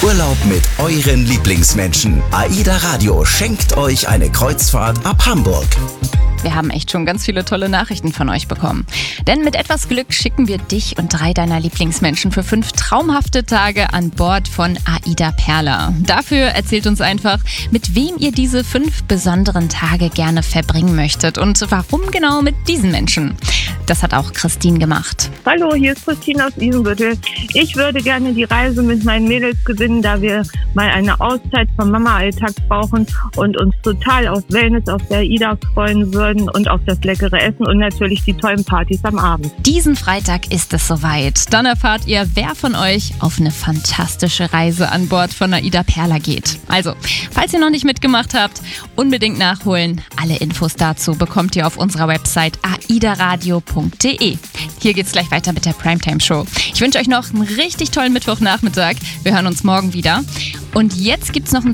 Urlaub mit euren Lieblingsmenschen. AIDA Radio schenkt euch eine Kreuzfahrt ab Hamburg. Wir haben echt schon ganz viele tolle Nachrichten von euch bekommen. Denn mit etwas Glück schicken wir dich und 3 deiner Lieblingsmenschen für 5 traumhafte Tage an Bord von AIDA Perla. Dafür erzählt uns einfach, mit wem ihr diese 5 besonderen Tage gerne verbringen möchtet und warum genau mit diesen Menschen. Das hat auch Christine gemacht. Hallo, hier ist Christine aus Isenbüttel. Ich würde gerne die Reise mit meinen Mädels gewinnen, da wir mal eine Auszeit vom Mama-Alltag brauchen und uns total auf Wellness auf der AIDA freuen würden und auf das leckere Essen und natürlich die tollen Partys am Abend. Diesen Freitag ist es soweit. Dann erfahrt ihr, wer von euch auf eine fantastische Reise an Bord von AIDA Perla geht. Also, falls ihr noch nicht mitgemacht habt, unbedingt nachholen. Alle Infos dazu bekommt ihr auf unserer Website aidaradio.de. Hier geht's gleich weiter mit der Primetime-Show. Ich wünsche euch noch einen richtig tollen Mittwochnachmittag. Wir hören uns morgen wieder. Und jetzt gibt's noch ein